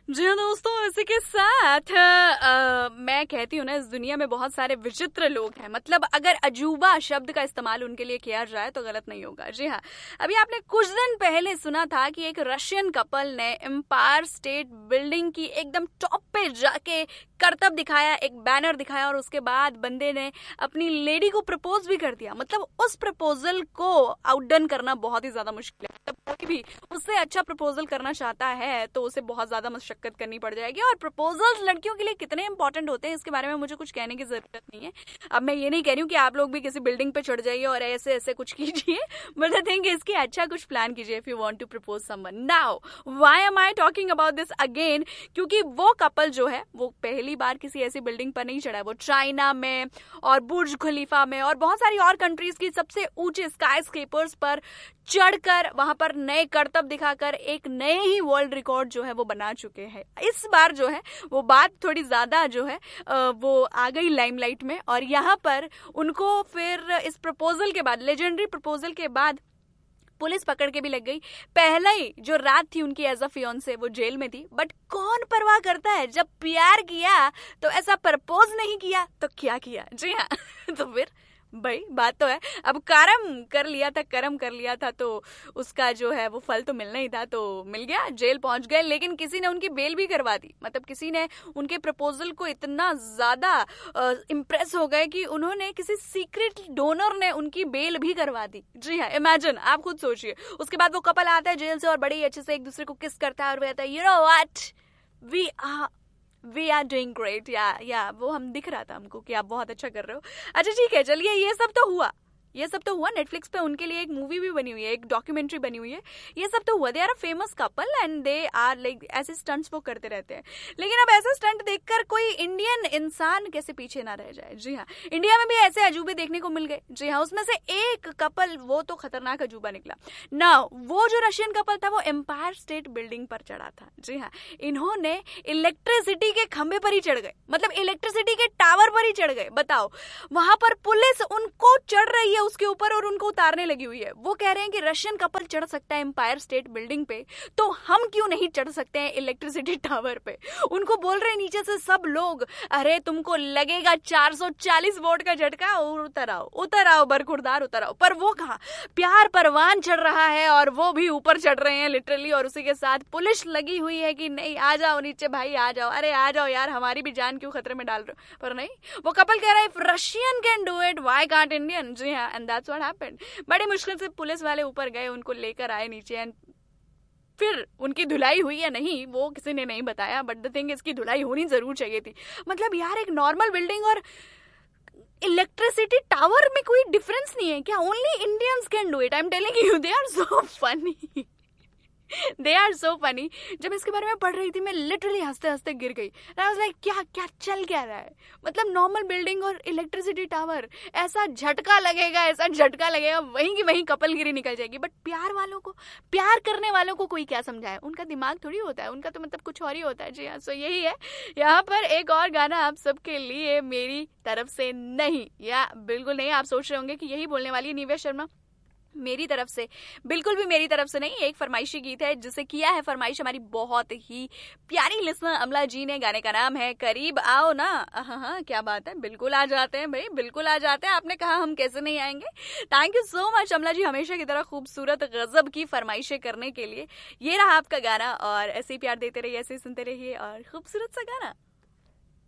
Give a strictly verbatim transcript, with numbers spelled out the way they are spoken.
जी हाँ दोस्तों, इसी के साथ आ, मैं कहती हूँ ना, इस दुनिया में बहुत सारे विचित्र लोग हैं। मतलब अगर अजूबा शब्द का इस्तेमाल उनके लिए किया जाए तो गलत नहीं होगा। जी हाँ, अभी आपने कुछ दिन पहले सुना था कि एक रशियन कपल ने एम्पायर स्टेट बिल्डिंग की एकदम टॉप पे जाके करतब दिखाया, एक बैनर दिखाया और उसके बाद बंदे ने अपनी लेडी को प्रपोज भी कर दिया। मतलब उस प्रपोजल को आउटडन करना बहुत ही ज्यादा मुश्किल है। मतलब कोई भी उससे अच्छा प्रपोजल करना चाहता है तो उसे बहुत ज्यादा मशक्कत करनी पड़ जाएगी। और प्रपोजल्स लड़कियों के लिए कितने इंपॉर्टेंट होते हैं इसके बारे में मुझे कुछ कहने की जरूरत नहीं है। अब मैं ये नहीं कह रही हूँ कि आप लोग भी किसी बिल्डिंग पे चढ़ जाइए और ऐसे ऐसे कुछ कीजिए, बट आई थिंक इसकी अच्छा कुछ प्लान कीजिए if you want to propose someone. Now why am I talking about this again, क्योंकि वो कपल जो है वो पहली बार किसी ऐसी बिल्डिंग पर नहीं चढ़ा है। वो चाइना में और बुर्ज खलीफा में और बहुत सारी और कंट्रीज की सबसे ऊंचे स्काई स्केपर्स पर चढ़कर वहां पर नए करतब दिखाकर एक नए ही वर्ल्ड रिकॉर्ड जो है वो बना चुके हैं। इस बार जो है वो बात थोड़ी ज्यादा जो है वो आ गई लाइमलाइट में, और यहाँ पर उनको फिर इस प्रपोजल के बाद, लेजेंडरी प्रपोजल के बाद पुलिस पकड़ के भी लग गई। पहले ही जो रात थी उनकी एज अ फियोंसे वो जेल में थी, बट कौन परवाह करता है, जब प्यार किया तो ऐसा प्रपोज नहीं किया तो क्या किया। जी हाँ तो फिर भाई बात तो है, अब कर्म कर लिया था कर्म कर लिया था तो उसका जो है वो फल तो मिलना ही था, तो मिल गया, जेल पहुंच गए। लेकिन किसी ने उनकी बेल भी करवा दी। मतलब किसी ने उनके प्रपोजल को इतना ज्यादा इम्प्रेस हो गए कि उन्होंने किसी सीक्रेट डोनर ने उनकी बेल भी करवा दी। जी हाँ, इमेजिन, आप खुद सोचिए। उसके बाद वो कपल आता है जेल से और बड़े ही अच्छे से एक दूसरे को किस करता है और वो कहता है you know what, we are we are doing great. या या वो हम दिख रहा था हमको कि आप बहुत अच्छा कर रहे हो। अच्छा ठीक है, चलिए, ये सब तो हुआ ये सब तो हुआ नेटफ्लिक्स पे उनके लिए एक मूवी भी बनी हुई है, एक डॉक्यूमेंट्री बनी हुई है। ये सब तो हुआ, they are a famous couple and they are like, ऐसे स्टंट्स वो करते रहते हैं। लेकिन अब ऐसा स्टंट देखकर कोई इंडियन इंसान कैसे पीछे ना रह जाए। जी हाँ, इंडिया में भी ऐसे अजूबे देखने को मिल गए। जी हाँ, उसमें से एक कपल, वो तो खतरनाक अजूबा निकला ना। वो जो रशियन कपल था वो एम्पायर स्टेट बिल्डिंग पर चढ़ा था। जी हाँ, इन्होंने इलेक्ट्रिसिटी के खंभे पर ही चढ़ गए, मतलब इलेक्ट्रिसिटी के टावर पर ही चढ़ गए। बताओ, वहां पर पुलिस उनको चढ़ रही है उसके ऊपर और उनको उतारने लगी हुई है। वो कह रहे हैं कि रशियन कपल चढ़ सकता है एम्पायर स्टेट बिल्डिंग पे, तो हम क्यों नहीं चढ़ सकते हैं इलेक्ट्रिसिटी टावर पे। उनको बोल रहे हैं नीचे से सब लोग, अरे तुमको लगेगा चार सौ चालीस वोल्ट का झटका, और उतर आओ उतर आओ बरखुरदार उतर आओ। पर वो कहा, प्यार परवान चढ़ रहा है और वो भी ऊपर चढ़ रहे हैं लिटरली, और उसी के साथ पुलिस लगी हुई है कि नहीं आ जाओ नीचे भाई, आ जाओ, अरे आ जाओ यार, हमारी भी जान क्यों खतरे में डाल रहे हो। पर नहीं, वो कपल कह रहा है if Russian can do it why can't Indian. जी हाँ, एंड दैट्स व्हाट हैपेंड। बड़ी मुश्किल से पुलिस वाले ऊपर गए, उनको लेकर आए नीचे, एंड फिर उनकी धुलाई हुई या नहीं वो किसी ने नहीं बताया, बट द थिंग इसकी धुलाई होनी जरूर चाहिए थी। मतलब यार, एक नॉर्मल बिल्डिंग और इलेक्ट्रिसिटी टावर में कोई डिफरेंस नहीं है क्या? Only Indians can do it, I am telling you, they are so funny they are so funny. जब इसके बारे में पढ़ रही थी मैं लिटरली हंसते हंसते गिर गई। आई वाज लाइक, क्या क्या चल क्या रहा है? मतलब नॉर्मल बिल्डिंग और इलेक्ट्रिसिटी टावर, ऐसा झटका लगेगा, ऐसा झटका लगेगा, वहीं की वहीं कपलगिरी निकल जाएगी। बट प्यार वालों को, प्यार करने वालों को कोई क्या समझाए? उनका दिमाग थोड़ी होता है, उनका तो मतलब कुछ और ही होता है। जी हाँ, सो यही है। यहाँ पर एक और गाना आप सबके लिए मेरी तरफ से, नहीं या बिल्कुल नहीं, आप सोच रहे होंगे कि यही बोलने वाली है निव्या शर्मा। मेरी तरफ से बिल्कुल भी मेरी तरफ से नहीं, एक फरमाइशी गीत है जिसे किया है फरमाइश हमारी बहुत ही प्यारी लिसनर अमला जी ने। गाने का नाम है करीब आओ ना। हाँ हाँ, क्या बात है, बिल्कुल आ जाते हैं भाई, बिल्कुल आ जाते हैं। आपने कहा हम कैसे नहीं आएंगे। थैंक यू सो मच अमला जी, हमेशा की तरह खूबसूरत गजब की फरमाइशें करने के लिए। ये रहा आपका गाना, और ऐसे ही प्यार देते रहिए, ऐसे ही सुनते रहिए, और खूबसूरत सा गाना।